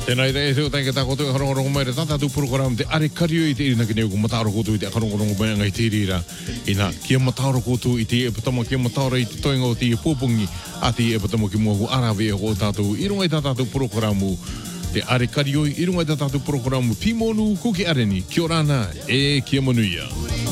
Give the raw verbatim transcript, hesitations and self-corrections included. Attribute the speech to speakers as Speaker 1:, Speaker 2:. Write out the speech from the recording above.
Speaker 1: Tēnā i te e teo taika tā koto e harongarongo mai re tātātou program te are kario i te irina ki neu ko mataoro koto i te harongarongo mai ngai te rira. Ina, kia mataoro koto i te e patama, kia mataoro i te toinga o te e pōpungi, a te e patama ki mua ku arawe e ko tātou. I runga i tātātou programu te are kario i runga i tātātou programu Pimonu ko ki areni. Kia orana e kia manuia.